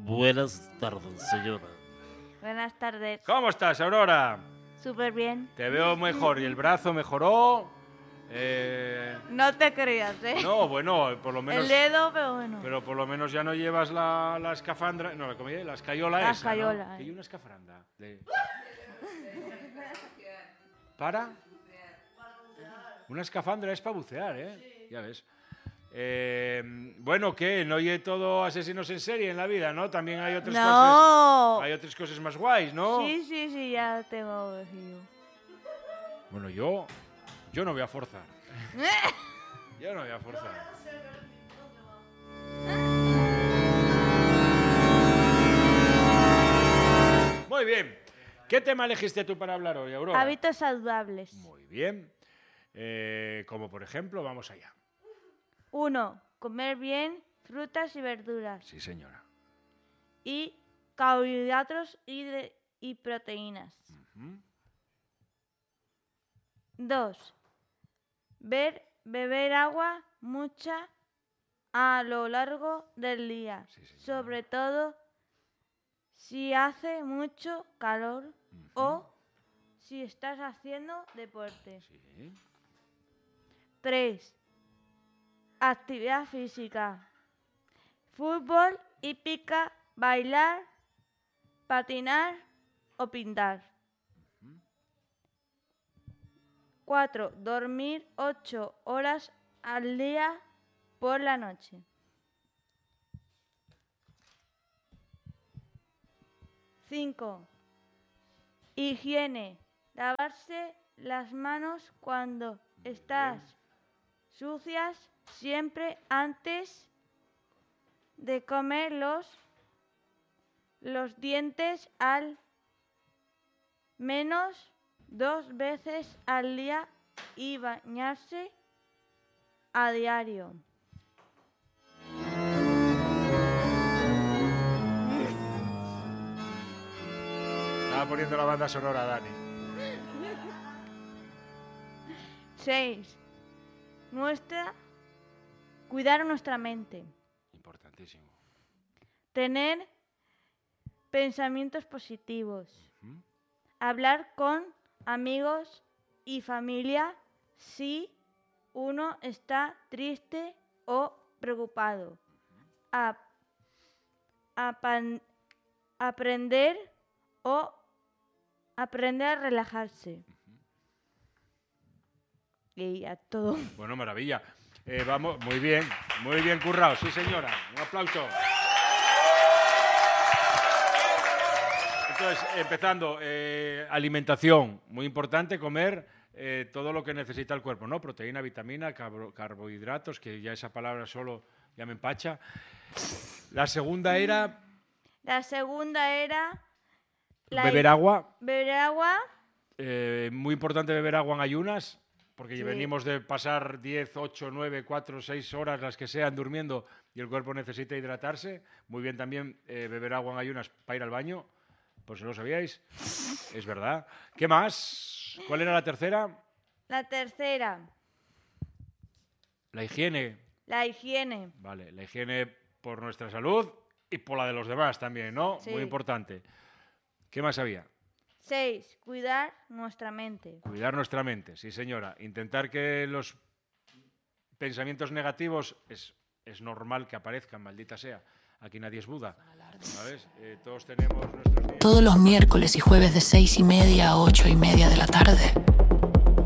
Buenas tardes, señora. Buenas tardes. ¿Cómo estás, Aurora? Súper bien. Te veo mejor. ¿Y el brazo mejoró? No te creas, ¿eh? No, bueno, por lo menos... El dedo, pero bueno. Pero por lo menos ya no llevas la escafandra... No, la escayola La esa, escayola, ¿no? Que hay una escafranda. ¿Para? Una escafandra es para bucear, ¿eh? Sí. Ya ves. Bueno, ¿qué? No hay todo asesinos en serie en la vida, ¿no? También hay otras cosas. Hay otras cosas más guays, ¿no? Sí, ya tengo elegido. Bueno, yo no voy a forzar. Yo no voy a forzar. Muy bien. ¿Qué tema elegiste tú para hablar hoy, Aurora? Hábitos saludables. Muy bien. Como por ejemplo, vamos allá. 1. Comer bien frutas y verduras. Sí, señora. Y carbohidratos y proteínas. 2. Beber agua mucha a lo largo del día. Sí, sobre todo si hace mucho calor o si estás haciendo deporte. Sí. 3. Actividad física. Fútbol, hípica, bailar, patinar o pintar. 4. Dormir 8 horas al día por la noche. 5. Higiene. Lavarse las manos cuando estás sucias siempre antes de comer los dientes al menos 2 veces al día y bañarse a diario. Estaba poniendo la banda sonora, Dani. 6. Cuidar nuestra mente. Importantísimo. Tener pensamientos positivos. Hablar con amigos y familia si uno está triste o preocupado. Aprender a relajarse. Y a todo. Bueno, maravilla. Vamos, muy bien currado. Sí, señora. Un aplauso. Entonces, empezando, alimentación, muy importante, comer todo lo que necesita el cuerpo, ¿no? Proteína, vitamina, carbohidratos, que ya esa palabra solo ya me empacha. La segunda era... beber agua. Beber agua. Muy importante beber agua en ayunas, porque Sí. venimos de pasar 10, 8, 9, 4, 6 horas, las que sean, durmiendo, y el cuerpo necesita hidratarse. Muy bien también beber agua en ayunas para ir al baño. Por si no lo sabíais, es verdad. ¿Qué más? ¿Cuál era la tercera? La tercera. La higiene. La higiene. Vale, la higiene por nuestra salud y por la de los demás también, ¿no? Sí. Muy importante. ¿Qué más había? 6. Cuidar nuestra mente. Cuidar nuestra mente, sí, señora. Intentar que los pensamientos negativos es normal que aparezcan, maldita sea. Aquí nadie es Buda, ¿sabes? Todos tenemos nuestros días. Todos los miércoles y jueves de 6:30 a 8:30 de la tarde.